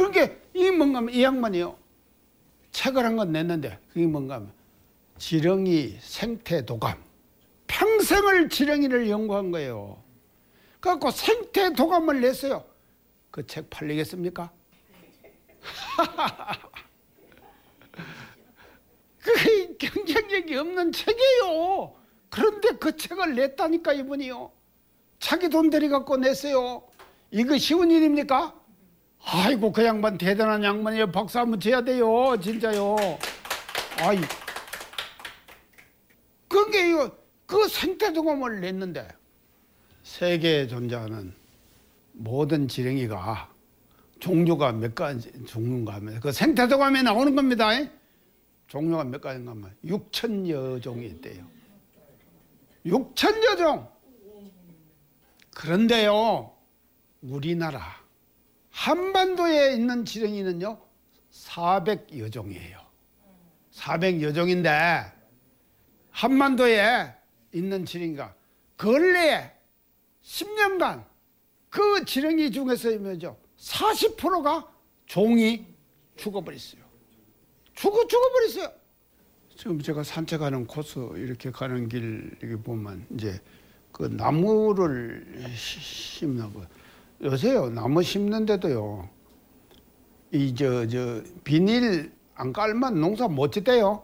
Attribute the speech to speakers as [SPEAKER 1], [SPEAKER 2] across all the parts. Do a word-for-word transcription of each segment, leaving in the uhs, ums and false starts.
[SPEAKER 1] 그러니까 이게 뭔가 하면 이 양반이요. 책을 한 권 냈는데 그게 뭔가 하면 지렁이 생태도감. 평생을 지렁이를 연구한 거예요. 그래갖고 생태도감을 냈어요. 그 책 팔리겠습니까? 그게 경쟁력이 없는 책이에요. 그런데 그 책을 냈다니까 이분이요. 자기 돈 들여갖고 냈어요. 이거 쉬운 일입니까? 아이고 그 양반 대단한 양반이에요. 박수 한번 쳐야 돼요. 진짜요. 아이. 그게 이거 그 생태도감을 냈는데 세계에 존재하는 모든 지렁이가 종류가 몇 가지 종류인가 하면 그 생태도감에 나오는 겁니다. 종류가 몇 가지인가 하면 육천여 종이 있대요. 육천여 종. 그런데요, 우리나라 한반도에 있는 지렁이는요 사백여 종이에요. 사백여 종인데 한반도에 있는 지렁이가 근래에 십 년간 그 지렁이 중에서면요 사십 퍼센트가 종이 죽어버렸어요. 죽어 죽어버렸어요. 지금 제가 산책하는 코스 이렇게 가는 길 이렇게 보면 이제 그 나무를 심는 거 요새요 나무 심는데도요 이 저 저 비닐 안 깔면 농사 못 짓대요.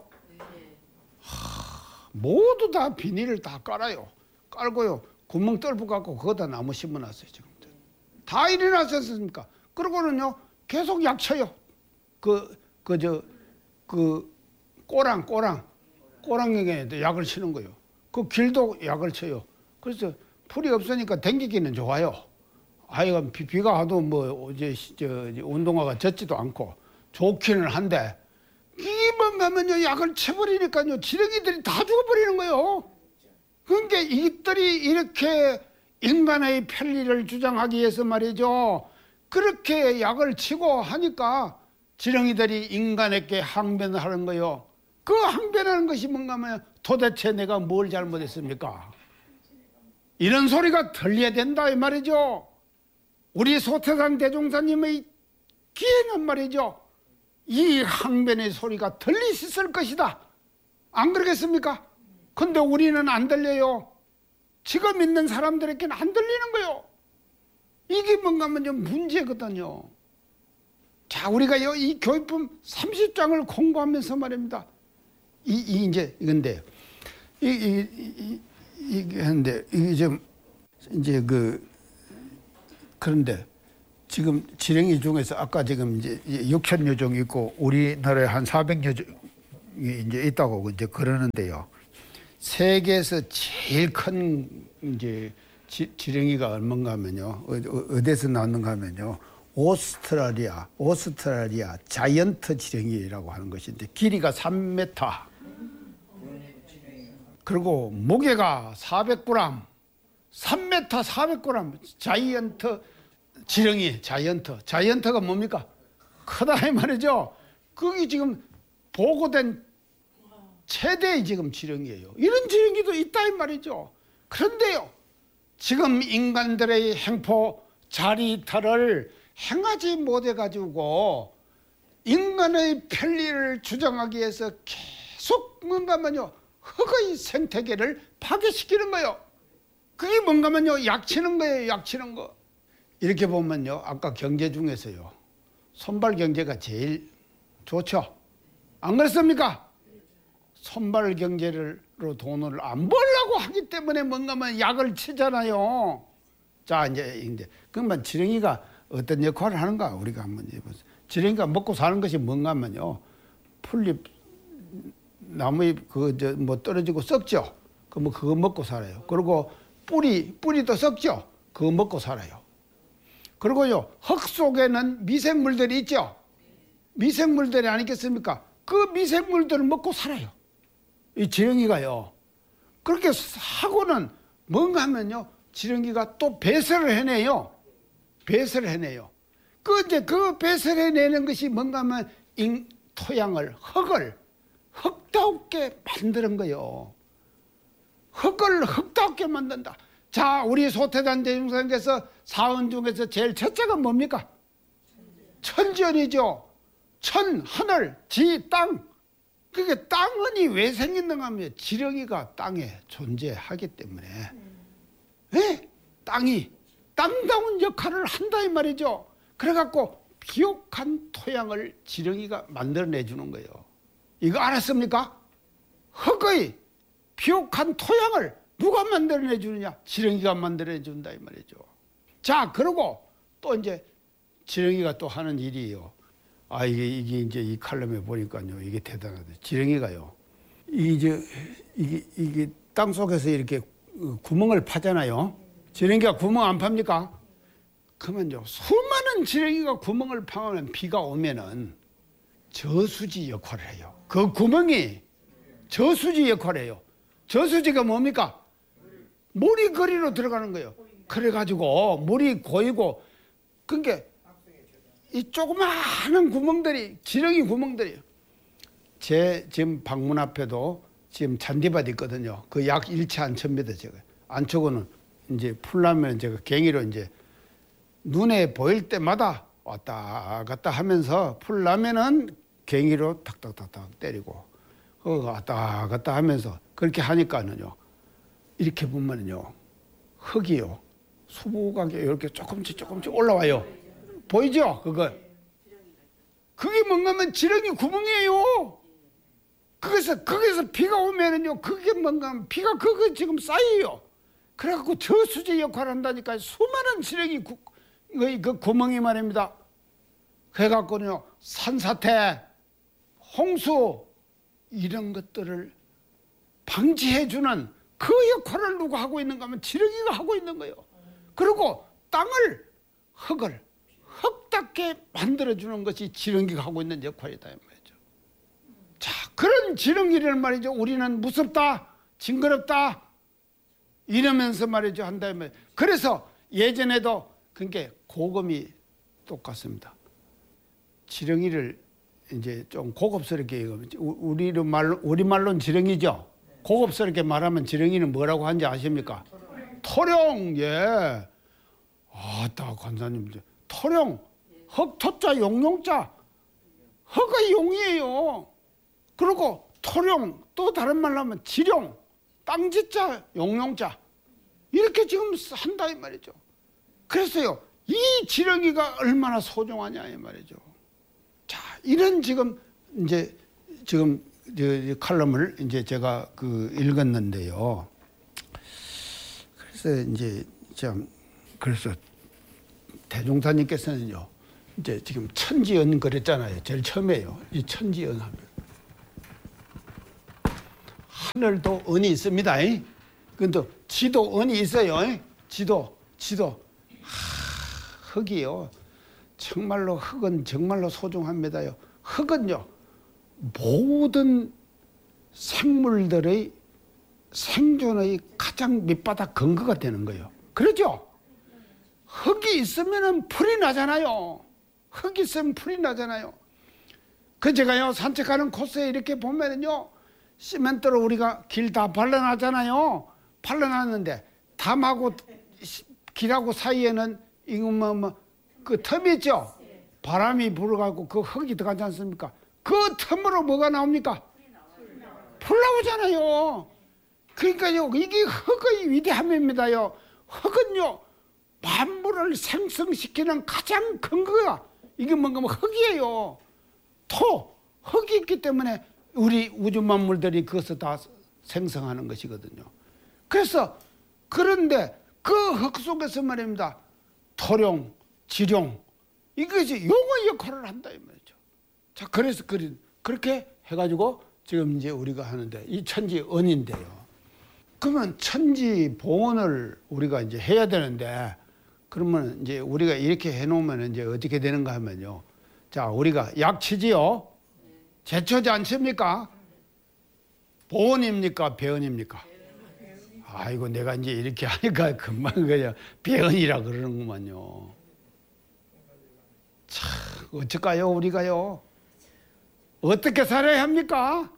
[SPEAKER 1] 하, 모두 다 비닐을 다 깔아요. 깔고요 구멍 뚫고 갖고 거기다 나무 심어놨어요. 지금 다 일어나셨습니까? 그러고는요 계속 약 쳐요. 그 그 저 그 꼬랑 꼬랑 꼬랑에게 약을 치는 거예요. 그 길도 약을 쳐요. 그래서 풀이 없으니까 댕기기는 좋아요. 아이가 비, 비가 와도 뭐 이제 저 운동화가 젖지도 않고 좋기는 한데 이만 가면요 약을 쳐버리니까요 지렁이들이 다 죽어버리는 거예요. 그러니까 이들이 이렇게 인간의 편리를 주장하기 위해서 말이죠. 그렇게 약을 치고 하니까 지렁이들이 인간에게 항변을 하는 거예요. 그 항변하는 것이 뭔가 하면 도대체 내가 뭘 잘못했습니까? 이런 소리가 들려야 된다 이 말이죠. 우리 소태산 대종사님의 귀에는 말이죠. 이 항변의 소리가 들릴 수 있을 것이다. 안 그러겠습니까? 근데 우리는 안 들려요. 지금 있는 사람들에게는 안 들리는 거예요. 이게 뭔가 하면 좀 문제거든요. 자, 우리가 이 교육품 삼십 장을 공부하면서 말입니다. 이, 이 이제 이건데, 이, 이, 이, 이게 한데, 이게 좀, 이제 그, 그런데 지금 지렁이 중에서 아까 지금 이제 육천여 종 있고 우리나라에 한 사백여 종이 이제 있다고 이제 그러는데요. 세계에서 제일 큰 이제 지, 지렁이가 얼마인가 하면요. 어디서 나왔는가 하면요. 오스트라리아, 오스트라리아 자이언트 지렁이라고 하는 것인데 길이가 삼 미터. 그리고 무게가 사백 그램. 삼 미터 사백 그램 자이언트 지렁이, 자이언트. 자이언트가 뭡니까? 크다 이 말이죠. 그게 지금 보고된 최대의 지금 지렁이에요. 이런 지렁이도 있다 이 말이죠. 그런데요, 지금 인간들의 행포 자리탈을 행하지 못해가지고 인간의 편리를 주장하기 위해서 계속 뭔가면요 흙의 생태계를 파괴시키는 거예요. 그게 뭔가면요 약치는 거예요. 약치는 거. 이렇게 보면요 아까 경제 중에서요 손발 경제가 제일 좋죠. 안 그렇습니까? 손발 경제로 돈을 안 벌려고 하기 때문에 뭔가면 약을 치잖아요. 자 이제 이제 그러면 지렁이가 어떤 역할을 하는가 우리가 한번 해보세요. 지렁이가 먹고 사는 것이 뭔가 하면요 풀잎 나무에 그 저 뭐 떨어지고 썩죠. 그 뭐 그거 먹고 살아요. 그리고 뿌리 뿌리도 썩죠. 그거 먹고 살아요. 그리고요 흙 속에는 미생물들이 있죠. 미생물들이 아니겠습니까? 그 미생물들을 먹고 살아요. 이 지렁이가요. 그렇게 하고는 뭔가 하면요 지렁이가 또 배설을 해내요. 배설을 해내요. 그 이제 그 배설을 해내는 것이 뭔가 하면 인, 토양을 흙을 흙다우게 만드는 거예요. 흙을 흙다우게 만든다. 자, 우리 소태단 대중사님께서 사원 중에서 제일 첫째가 뭡니까? 천지연이죠. 천, 하늘, 지, 땅. 그게 땅은이 왜 생겼는가 하면 지렁이가 땅에 존재하기 때문에 예? 땅이 땅다운 역할을 한다 이 말이죠. 그래갖고 비옥한 토양을 지렁이가 만들어내 주는 거예요. 이거 알았습니까? 흙의 비옥한 토양을 누가 만들어내 주느냐? 지렁이가 만들어내 준다 이 말이죠. 자, 그리고 또 이제 지렁이가 또 하는 일이에요. 아, 이게, 이게 이제 이 칼럼에 보니까요, 이게 대단하다. 지렁이가요, 이게, 이게, 이게 땅 속에서 이렇게 구멍을 파잖아요. 지렁이가 구멍 안 팝니까? 그러면요, 수많은 지렁이가 구멍을 파면 비가 오면은 저수지 역할을 해요. 그 구멍이 저수지 역할을 해요. 저수지가 뭡니까? 물이 거리로 들어가는 거예요. 그래가지고 물이 고이고, 그러니까 이 조그마한 구멍들이, 지렁이 구멍들이, 제 지금 방문 앞에도 지금 잔디밭 있거든요. 그 약 일 차 안초입니다. 제가 안초고는 이제 풀나면 제가 갱이로 이제 눈에 보일 때마다 왔다 갔다 하면서 풀나면은 갱이로 탁탁탁탁 때리고, 그 왔다 갔다 하면서 그렇게 하니까는요, 이렇게 보면은요, 흙이요, 수북하게 이렇게 조금씩 조금씩 올라와요. 보이죠? 그거. 그게 뭔가 하면 지렁이 구멍이에요. 거기서, 거기서 비가 오면은요, 그게 뭔가 하면 비가 그거 지금 쌓여요. 그래갖고 저수지 역할을 한다니까. 수많은 지렁이 구, 그 구멍이 말입니다. 그래갖고는요, 산사태, 홍수, 이런 것들을 방지해주는 그 역할을 누가 하고 있는가 하면 지렁이가 하고 있는 거예요. 그리고 땅을, 흙을 흙답게 만들어주는 것이 지렁이가 하고 있는 역할이다 이 말이죠. 자, 그런 지렁이를 말이죠, 우리는 무섭다, 징그럽다 이러면서 말이죠 한다 이 말이죠. 그래서 예전에도 그러니까 고금이 똑같습니다. 지렁이를 이제 좀 고급스럽게, 우리 말로, 우리 말로는 지렁이죠. 고급스럽게 말하면 지렁이는 뭐라고 하는지 아십니까? 토룡. 예. 아따, 관사님, 토룡, 흑토자, 용용자, 흑의 용이에요. 그리고 토룡, 또 다른 말로 하면 지룡, 땅지자, 용용자, 이렇게 지금 한다 이 말이죠. 그래서요, 이 지렁이가 얼마나 소중하냐 이 말이죠. 자, 이런 지금 이제 지금 칼럼을 이제 제가 그 읽었는데요. 그래서 이제 참 그래서 대종사님께서는요, 이제 지금 천지연 그랬잖아요. 제일 처음에요. 이 천지연 하면 하늘도 은이 있습니다. 근데 지도 은이 있어요. 지도, 지도. 하, 흙이요. 정말로 흙은 정말로 소중합니다요. 흙은요, 모든 생물들의 생존의 가장 밑바닥 근거가 되는 거예요. 그렇죠? 흙이 있으면 풀이 나잖아요. 흙이 있으면 풀이 나잖아요. 그 제가요, 산책하는 코스에 이렇게 보면은요, 시멘트로 우리가 길 다 발라놨잖아요. 발라놨는데 담하고 길하고 사이에는 이거 뭐, 뭐, 그 틈이 있죠? 바람이 불어가고 그 흙이 들어가지 않습니까? 그 틈으로 뭐가 나옵니까? 풀 나오잖아요. 그러니까요, 이게 흙의 위대함입니다요. 흙은요, 만물을 생성시키는 가장 근거가 이게 뭔가 뭐 흙이에요. 토, 흙이 있기 때문에 우리 우주 만물들이 그것을 다 생성하는 것이거든요. 그래서 그런데 그 흙 속에서 말입니다, 토룡, 지룡, 이것이 용의 역할을 한다 이 말이죠. 자, 그래서 그렇게 해가지고 지금 이제 우리가 하는데 이 천지언인데요. 그러면 천지 보온을 우리가 이제 해야 되는데, 그러면 이제 우리가 이렇게 해놓으면 이제 어떻게 되는가 하면요. 자, 우리가 약치지요. 제초지 않습니까? 보온입니까? 배언입니까? 아이고, 내가 이제 이렇게 하니까 금방 그냥 배언이라 그러는구만요. 참, 어쩔까요, 우리가요? 어떻게 살아야 합니까?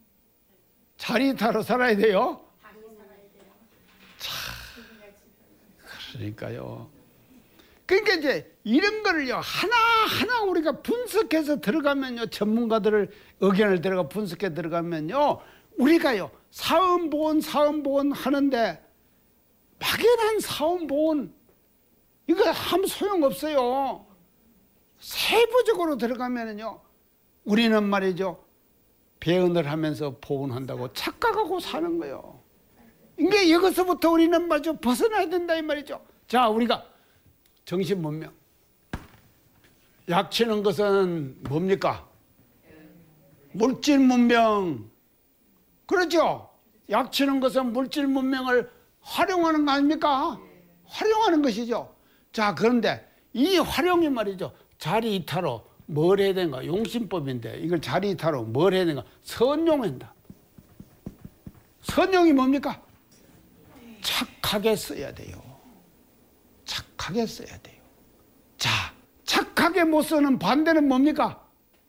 [SPEAKER 1] 자리타로 살아야 돼요? 참, 그러니까요. 그러니까 이제 이런 거를요 하나하나 우리가 분석해서 들어가면요, 전문가들을 의견을 들어가 분석해 들어가면요, 우리가요 사음보온 사음보온 하는데 막연한 사음보온 이거 하면 소용없어요. 세부적으로 들어가면은요 우리는 말이죠 배은을 하면서 보온한다고 착각하고 사는 거예요. 이게 여기서부터 우리는 말이죠 벗어나야 된다 이 말이죠. 자, 우리가 정신문명 약치는 것은 뭡니까? 물질문명. 그렇죠? 약치는 것은 물질문명을 활용하는 거 아닙니까? 활용하는 것이죠. 자, 그런데 이 활용이 말이죠 자리이탈로 뭘 해야 되는가? 용신법인데 이걸 자리이탈로 뭘 해야 되는가? 선용한다. 선용이 뭡니까? 착하게 써야 돼요. 착하게 써야 돼요. 자, 착하게 못 쓰는 반대는 뭡니까?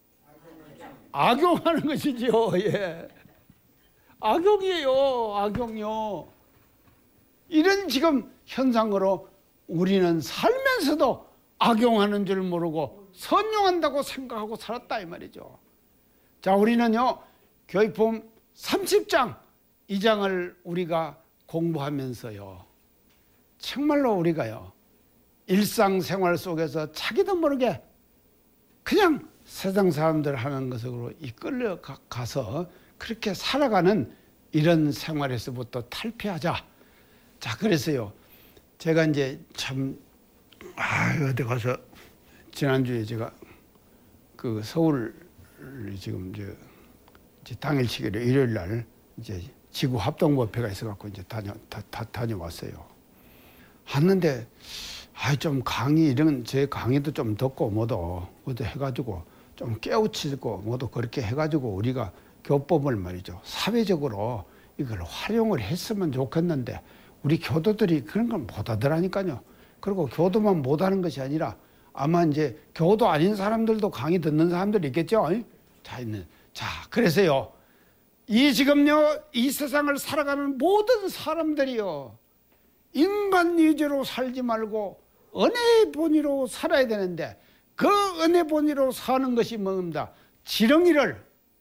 [SPEAKER 1] 악용하는 것이지요. 예. 악용이에요. 악용요. 이런 지금 현상으로 우리는 살면서도 악용하는 줄 모르고 선용한다고 생각하고 살았다 이 말이죠. 자, 우리는요 교육품 삼십 장 이 장을 우리가 공부하면서요 정말로 우리가요 일상생활 속에서 자기도 모르게 그냥 세상 사람들 하는 것으로 이끌려 가서 그렇게 살아가는 이런 생활에서부터 탈피하자. 자, 그래서요 제가 이제 참 아, 어디 가서 지난주에 제가 그 서울 지금 저 이제 당일치기로 일요일 날 이제 지구 합동법회가 있어갖고 이제 다녀 다, 다 다녀왔어요. 왔는데 아, 좀 강의 이런 제 강의도 좀 듣고 뭐도 뭐도 해가지고 좀 깨우치고 뭐도 그렇게 해가지고 우리가 교법을 말이죠 사회적으로 이걸 활용을 했으면 좋겠는데 우리 교도들이 그런 걸 못하더라니까요. 그리고 교도만 못하는 것이 아니라 아마 이제 교도 아닌 사람들도 강의 듣는 사람들이 있겠죠. 자, 있는 자 그래서요 이 지금요 이 세상을 살아가는 모든 사람들이요 인간 위주로 살지 말고 은혜 본위로 살아야 되는데 그 은혜 본위로 사는 것이 뭡니다? 지렁이를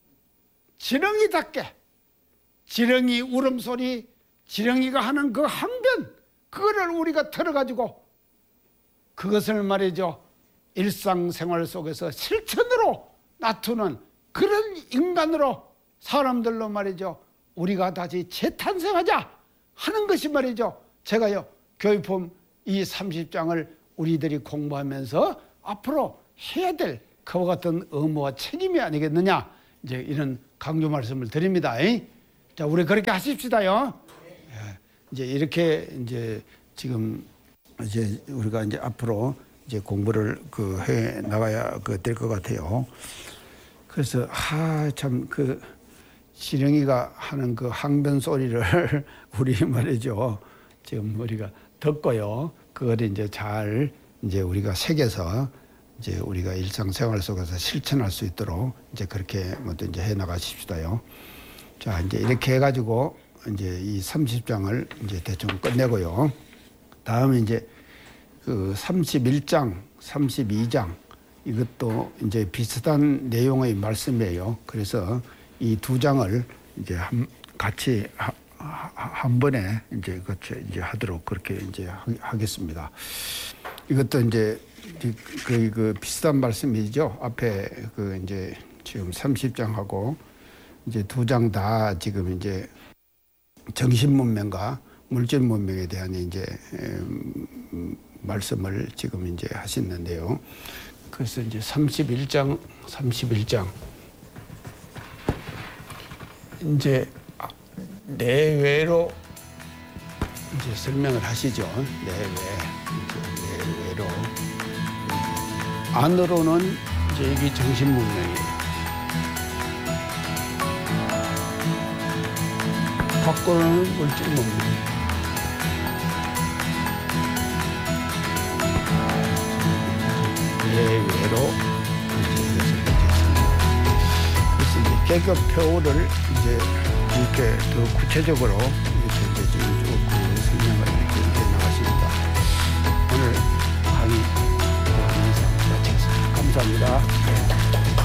[SPEAKER 1] 지렁이답게 지렁이 울음소리 지렁이가 하는 그 항변 그거를 우리가 들어가지고 그것을 말이죠 일상생활 속에서 실천으로 나타내는 그런 인간으로 사람들로 말이죠 우리가 다시 재탄생하자 하는 것이 말이죠 제가요 교육품 이 삼십 장을 우리들이 공부하면서 앞으로 해야 될 그와 같은 의무와 책임이 아니겠느냐 이제 이런 강조 말씀을 드립니다. 자, 우리 그렇게 하십시다요. 이제 이렇게 이제 지금 이제 우리가 이제 앞으로 이제 공부를 그 해 나가야 그 될 것 같아요. 그래서 아 참 그 지렁이가 하는 그 항변 소리를 우리 말이죠 지금 우리가 듣고요 그걸 이제 잘 이제 우리가 새겨서 이제 우리가 일상생활 속에서 실천할 수 있도록 이제 그렇게 뭐든 이제 해 나가십시다요. 자, 이제 이렇게 해가지고 이제 이 삼십 장을 이제 대충 끝내고요. 다음에 이제 그 삼십일 장, 삼십이 장 이것도 이제 비슷한 내용의 말씀이에요. 그래서 이 두 장을 이제 한 같이 하, 한 번에 이제 같이 이제 하도록 그렇게 이제 하겠습니다. 이것도 이제 그, 그 비슷한 말씀이죠. 앞에 그 이제 지금 삼십 장하고 이제 두 장 다 지금 이제 정신 문명과 물질 문명에 대한 이제 음, 말씀을 지금 이제 하시는데요. 그래서 이제 삼십일 장, 삼십일 장 이제 내외로 이제 설명을 하시죠. 내외, 이제 내외로 안으로는 이제 여기 정신 문명이에요. 밖으로는 물질 문명. 내외로 그래서 이제 개교 표를 이제 이렇게 더 구체적으로 이렇게 이제 쭉 그 설명을 이렇게 나가십니다. 오늘 강의 감사합니다. 네.